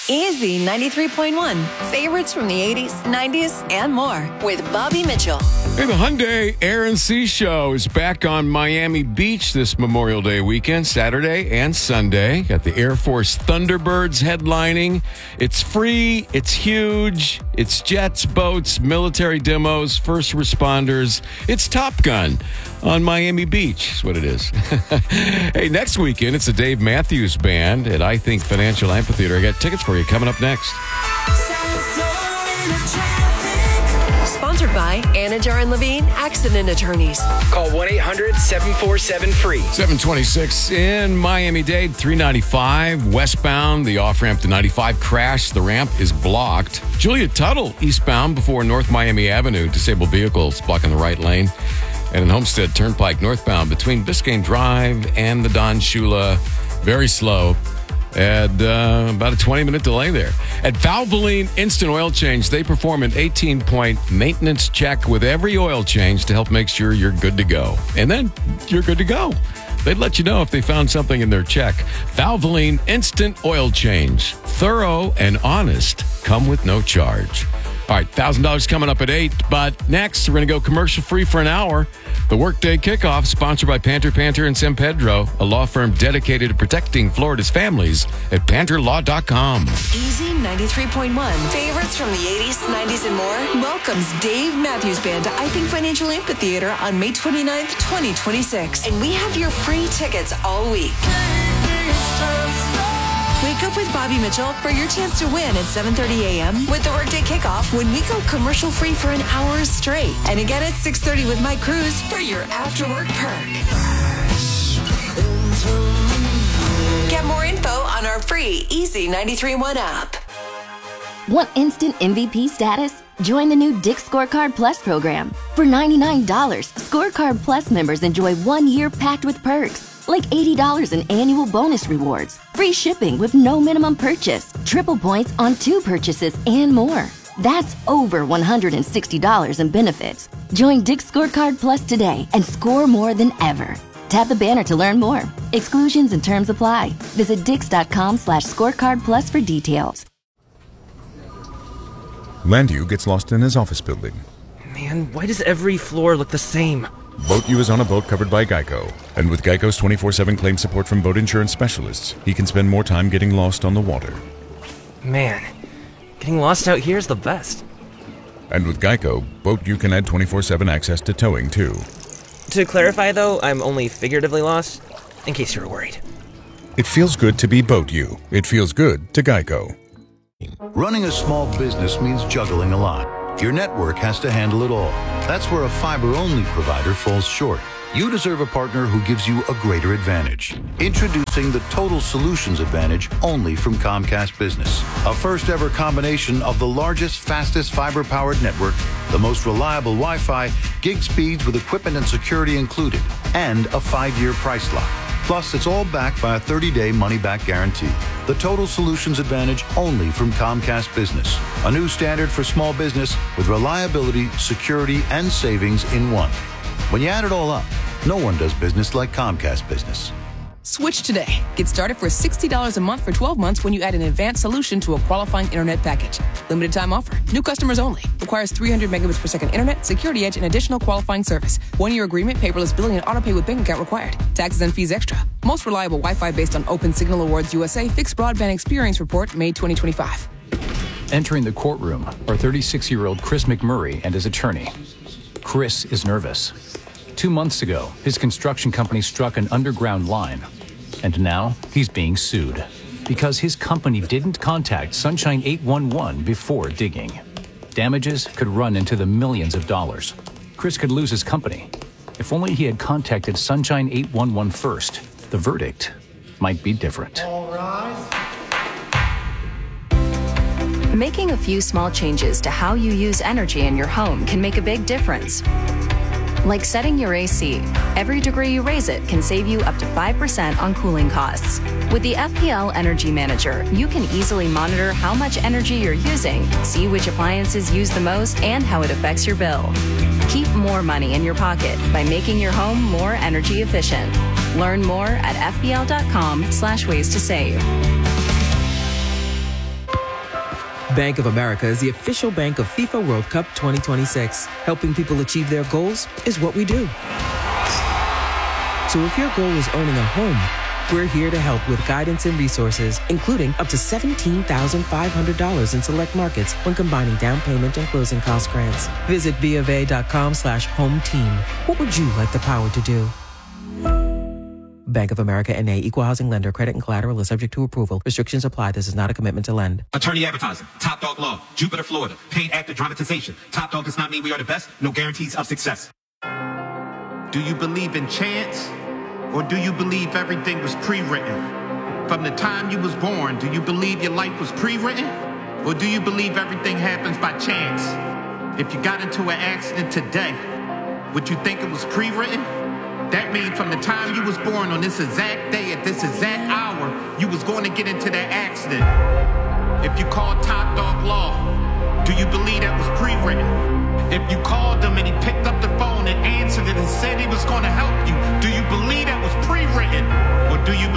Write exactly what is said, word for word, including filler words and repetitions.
Easy ninety-three point one. Favorites from the eighties, nineties, and more with Bobby Mitchell. Hey, the Hyundai Air and Sea Show is back on Miami Beach this Memorial Day weekend, Saturday and Sunday. Got the Air Force Thunderbirds headlining. It's free. It's huge. It's jets, boats, military demos, first responders. It's Top Gun on Miami Beach is what it is. Hey, next weekend, it's the Dave Matthews Band at I Think Financial Amphitheater. I got tickets for you coming up next. Sponsored by Anajar and Levine Accident Attorneys. Call one eight hundred seven four seven free. seven twenty-six in Miami-Dade, three ninety-five westbound. The off-ramp to ninety-five crashed. The ramp is blocked. Julia Tuttle eastbound before North Miami Avenue. Disabled vehicles blocking the right lane. And in Homestead Turnpike northbound between Biscayne Drive and the Don Shula. Very slow. And uh, about a twenty-minute delay there. At Valvoline Instant Oil Change, they perform an eighteen-point maintenance check with every oil change to help make sure you're good to go. And then you're good to go. They'd let you know if they found something in their check. Valvoline Instant Oil Change. Thorough and honest. Come with no charge. All right, one thousand dollars coming up at eight. But next, we're going to go commercial-free for an hour. The Workday Kickoff, sponsored by Panter Panter and San Pedro, a law firm dedicated to protecting Florida's families at panter law dot com. Easy ninety-three point one. Favorites from the eighties, nineties, and more welcomes Dave Matthews Band to I Think Financial Amphitheater on May twenty-ninth, twenty twenty-six. And we have your free tickets all week. Wake up with Bobby Mitchell for your chance to win at seven thirty a.m. with the Workday Kickoff when we go commercial-free for an hour straight. And again at six thirty with Mike Cruz for your after-work perk. Get more info on our free Easy ninety-three point one app. Want instant M V P status? Join the new Dick's Scorecard Plus program. For ninety-nine dollars, Scorecard Plus members enjoy one year packed with perks. Like eighty dollars in annual bonus rewards, free shipping with no minimum purchase, triple points on two purchases, and more. That's over one hundred sixty dollars in benefits. Join Dick's Scorecard Plus today and score more than ever. Tap the banner to learn more. Exclusions and terms apply. Visit dix.com slash scorecard plus for details. Landu gets lost in his office building. Man, why does every floor look the same? BoatU is on a boat covered by Geico. And with Geico's twenty-four seven claim support from boat insurance specialists, he can spend more time getting lost on the water. Man, getting lost out here is the best. And with Geico, BoatU can add twenty-four seven access to towing, too. To clarify, though, I'm only figuratively lost, in case you were worried. It feels good to be BoatU. It feels good to Geico. Running a small business means juggling a lot. Your network has to handle it all. That's where a fiber-only provider falls short. You deserve a partner who gives you a greater advantage. Introducing the Total Solutions Advantage only from Comcast Business. A first-ever combination of the largest, fastest fiber-powered network, the most reliable Wi-Fi, gig speeds with equipment and security included, and a five-year price lock. Plus, it's all backed by a thirty-day money-back guarantee. The Total Solutions Advantage only from Comcast Business. A new standard for small business with reliability, security, and savings in one. When you add it all up, no one does business like Comcast Business. Switch today. Get started for sixty dollars a month for twelve months when you add an advanced solution to a qualifying internet package. Limited time offer. New customers only. Requires three hundred megabits per second internet, security edge, and additional qualifying service. One-year agreement, paperless billing, and autopay with bank account required. Taxes and fees extra. Most reliable Wi-Fi based on Open Signal Awards U S A Fixed Broadband Experience Report, May twenty twenty-five. Entering the courtroom are thirty-six-year-old Chris McMurray and his attorney. Chris is nervous. Two months ago, his construction company struck an underground line. And now, he's being sued because his company didn't contact Sunshine eight one one before digging. Damages could run into the millions of dollars. Chris could lose his company. If only he had contacted Sunshine eight one one first, the verdict might be different. All rise. Making a few small changes to how you use energy in your home can make a big difference. Like setting your A C. Every degree you raise it can save you up to five percent on cooling costs. With the F P L Energy Manager, you can easily monitor how much energy you're using, see which appliances use the most, and how it affects your bill. Keep more money in your pocket by making your home more energy efficient. Learn more at F P L dot com slash ways to save. Bank of America is the official bank of FIFA World Cup twenty twenty-six. Helping people achieve their goals is what we do. So if your goal is owning a home, we're here to help with guidance and resources, including up to seventeen thousand five hundred dollars in select markets when combining down payment and closing cost grants. Visit BofA.com slash home team. What would you like the power to do? Bank of America N A, Equal Housing Lender. Credit and collateral is subject to approval. Restrictions apply. This is not a commitment to lend. Attorney advertising. Top Dog Law. Jupiter, Florida. Paid actor dramatization. Top Dog does not mean we are the best. No guarantees of success. Do you believe in chance? Or do you believe everything was pre-written? From the time you was born, do you believe your life was pre-written? Or do you believe everything happens by chance? If you got into an accident today, would you think it was pre-written? That means from the time you was born on this exact day at this exact hour, you was going to get into that accident. If you called Top Dog Law, do you believe that was pre-written? If you called him and he picked up the phone and answered it and said he was going to help you,